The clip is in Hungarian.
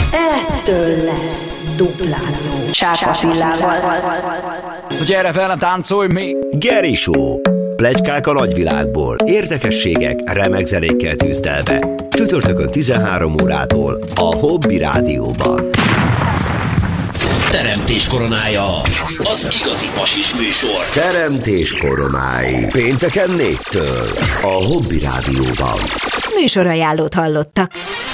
Ettől lesz duplán jó. Csák Attilával. Gyere fel, táncolj még! Geri Show. Pletykák a nagyvilágból, érdekességek, remek zenékkel tűzdelve. Csütörtökön 13 órától a Hobby Rádióban. Teremtés koronája, az igazi pasis műsor. Teremtés koronái. Pénteken 4-től a Hobby Rádióban. Műsorajánlót hallottak.